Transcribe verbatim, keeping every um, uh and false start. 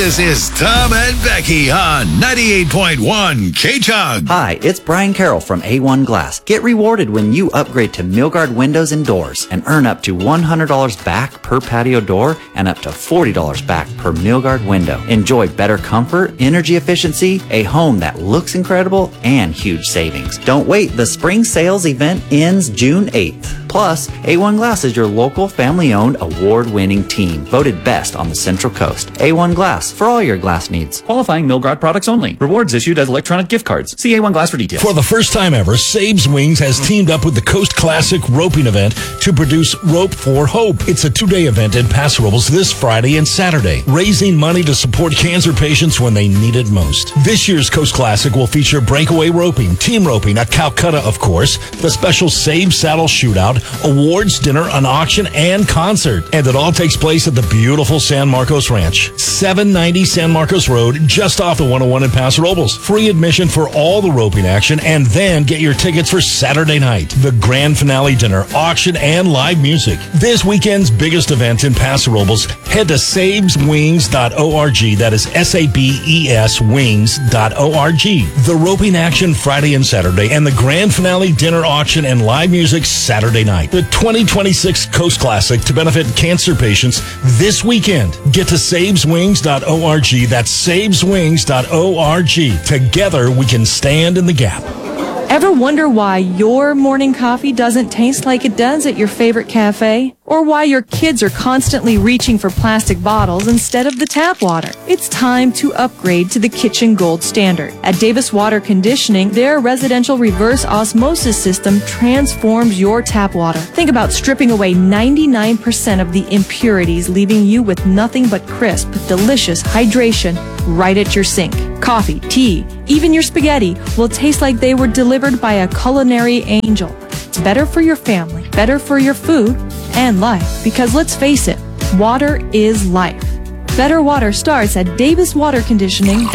This is Tom and Becky on ninety-eight point one K-Chug. Hi, it's Brian Carroll from A one Glass. Get rewarded when you upgrade to Milgard windows and doors and earn up to one hundred dollars back per patio door and up to forty dollars back per Milgard window. Enjoy better comfort, energy efficiency, a home that looks incredible, and huge savings. Don't wait. The spring sales event ends June eighth. Plus, A one Glass is your local family-owned award-winning team, voted best on the Central Coast. A one Glass, for all your glass needs. Qualifying Milgard products only. Rewards issued as electronic gift cards. See A one Glass for details. For the first time ever, Sabes Wings has teamed up with the Coast Classic Roping Event to produce Rope for Hope. It's a two-day event in Paso Robles this Friday and Saturday, raising money to support cancer patients when they need it most. This year's Coast Classic will feature breakaway roping, team roping at Calcutta, of course, the special Save Saddle Shootout, awards dinner, an auction, and concert. And it all takes place at the beautiful San Marcos Ranch, seven ninety San Marcos Road, just off the one oh one in Paso Robles. Free admission for all the roping action, and then get your tickets for Saturday night, the grand finale dinner, auction, and live music. This weekend's biggest event in Paso Robles. Head to sabes wings dot org. That is S A B E S wings dot org. The roping action Friday and Saturday, and the grand finale dinner, auction, and live music Saturday night. The twenty twenty-six Coast Classic to benefit cancer patients this weekend. Get to sabes wings dot org. That's sabes wings dot org. Together, we can stand in the gap. Ever wonder why your morning coffee doesn't taste like it does at your favorite cafe? Or why your kids are constantly reaching for plastic bottles instead of the tap water? It's time to upgrade to the kitchen gold standard. At Davis Water Conditioning, their residential reverse osmosis system transforms your tap water. Think about stripping away ninety-nine percent of the impurities, leaving you with nothing but crisp, delicious hydration right at your sink. Coffee, tea, even your spaghetti will taste like they were delivered by a culinary angel. It's better for your family, better for your food, and life. Because let's face it, water is life. Better water starts at Davis Water Conditioning.